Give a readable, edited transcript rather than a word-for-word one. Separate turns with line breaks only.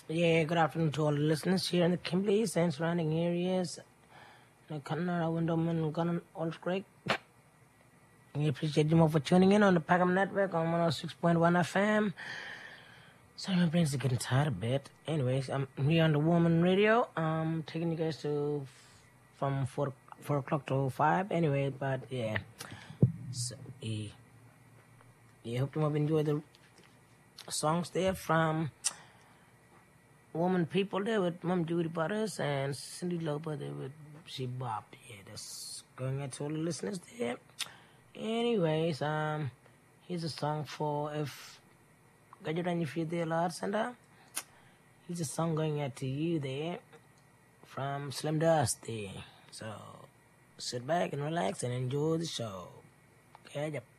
Yeah, good afternoon to all the listeners here in the Kimberleys and surrounding areas. The Kannada, Windom, Gunn, all great. We appreciate you more for tuning in on the Packham Network on 106.1 FM. Sorry, my brain's getting tired a bit. Anyways, I'm here on the Woman Radio. I'm taking you guys from 4 o'clock to 5. Anyway, but yeah. So, hope you have enjoyed the songs there from Woman People there with Mom Judy Butters and Cindy Lauper there with She Bob. Yeah, that's going out to all the listeners there. Anyways, here's a song for if Gajaran you feel there, Lord Santa. Here's a song going out to you there from Slim Dusty. So sit back and relax and enjoy the show. Okay,